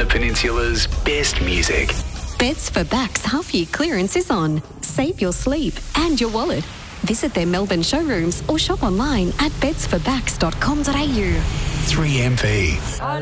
the Peninsula's best music. Beds for Backs half-year clearance is on. Save your sleep and your wallet. Visit their Melbourne showrooms or shop online at bedsforbacks.com.au. 3MP.